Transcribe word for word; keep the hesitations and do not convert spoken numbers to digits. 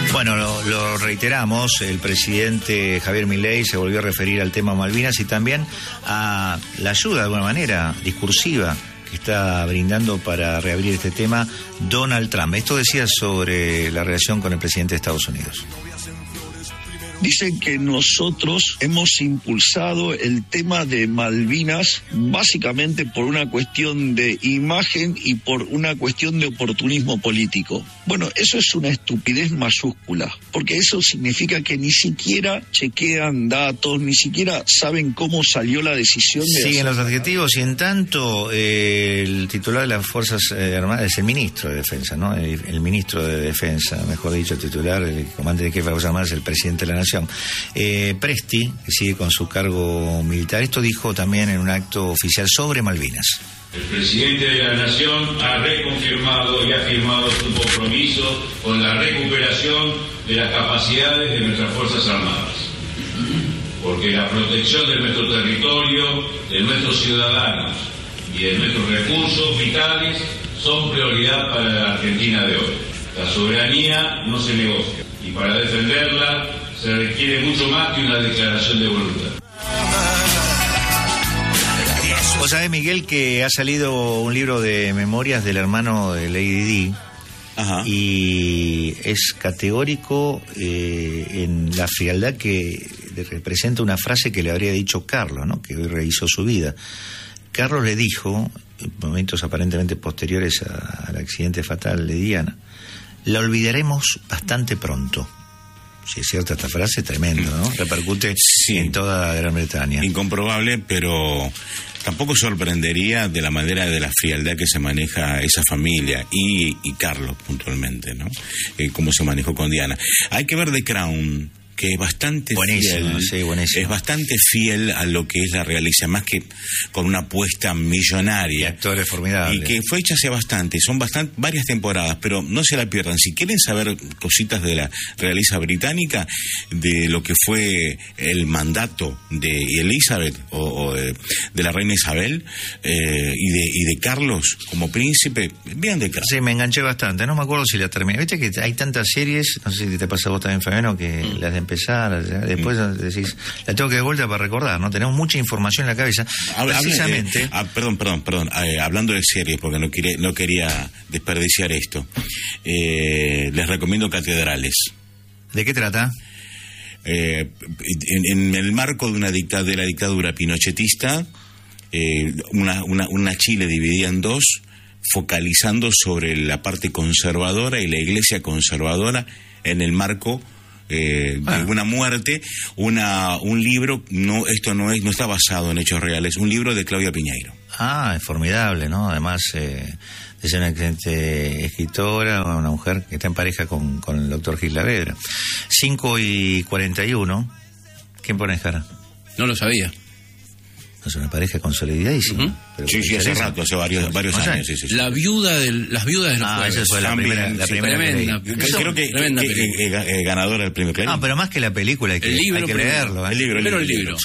Bueno, lo, lo reiteramos, el presidente Javier Milei se volvió a referir al tema Malvinas y también a la ayuda, de alguna manera, discursiva que está brindando para reabrir este tema Donald Trump. Esto decía sobre la relación con el presidente de Estados Unidos. Dicen que nosotros hemos impulsado el tema de Malvinas básicamente por una cuestión de imagen y por una cuestión de oportunismo político. Bueno, eso es una estupidez mayúscula, porque eso significa que ni siquiera chequean datos, ni siquiera saben cómo salió la decisión de... Siguen los adjetivos y en tanto eh, el titular de las Fuerzas eh, Armadas es el ministro de Defensa, ¿no? El, el ministro de Defensa, mejor dicho, el titular, el comandante de jefe de las Fuerzas Armadas es el presidente de la Nación. Eh, Presti, que sigue con su cargo militar, esto dijo también en un acto oficial sobre Malvinas. El presidente de la Nación ha reconfirmado y ha firmado su compromiso con la recuperación de las capacidades de nuestras Fuerzas Armadas, porque la protección de nuestro territorio, de nuestros ciudadanos y de nuestros recursos vitales son prioridad para la Argentina de hoy. La soberanía no se negocia y para defenderla se requiere mucho más que una declaración de voluntad. Vos sabés, Miguel, que ha salido un libro de memorias del hermano de Lady Di. Ajá. Y es categórico eh, en la frialdad que representa una frase que le habría dicho Carlos, ¿no? Que hoy rehizo su vida. Carlos le dijo, en momentos aparentemente posteriores a, al accidente fatal de Diana, la olvidaremos bastante pronto. Si es cierta esta frase, tremendo, ¿no? Repercute sí, en toda Gran Bretaña. Incomprobable, pero tampoco sorprendería de la manera de la frialdad que se maneja esa familia y, y Carlos puntualmente, ¿no? Eh, cómo se manejó con Diana. Hay que ver The Crown, que es bastante buenísimo, fiel, sí, buenísimo. es bastante fiel a lo que es la realidad, más que con una apuesta millonaria. Y actores formidables. Y que fue hecha hace bastante, son bastante, varias temporadas, pero no se la pierdan. Si quieren saber cositas de la realeza británica, de lo que fue el mandato de Elizabeth o, o de, de la reina Isabel eh, y, de, y de Carlos como príncipe, vean de Crown. Sí, me enganché bastante, no me acuerdo si la terminé. Viste que hay tantas series, no sé si te pasa a vos también, Fabiano, que mm. las de empezar, después mm. decís, la tengo que de vuelta para recordar, ¿no? Tenemos mucha información en la cabeza. Habla, precisamente. Eh, ah, perdón, perdón, perdón. Eh, hablando de series, porque no quería, no quería desperdiciar esto. Eh, les recomiendo Catedrales. ¿De qué trata? Eh, en, en el marco de una dicta, de la dictadura pinochetista, eh, una, una, una Chile dividida en dos, focalizando sobre la parte conservadora y la iglesia conservadora en el marco Eh, ah. de una muerte, una un libro, no esto no es no está basado en hechos reales, un libro de Claudia Piñeiro. Ah, es formidable, ¿no? Además eh, es una excelente escritora, una mujer que está en pareja con, con el doctor Gil Lavedra. cinco y cuarenta y uno, ¿quién pone cara? No lo sabía. Es una pareja consolidadísima. Uh-huh. Pero sí, sí, hace rato, hace varios, varios o sea, años. Sí, sí, sí. La viuda del, las viudas de los Ah, jueves. esa fue la También, primera, la sí, primera tremenda, que Creo, creo que, tremenda que, que, que ganadora del premio Clarín. Ah, pero más que la película hay que, el libro, hay que primero. leerlo. ¿eh? El libro, el Pero libro. el libro.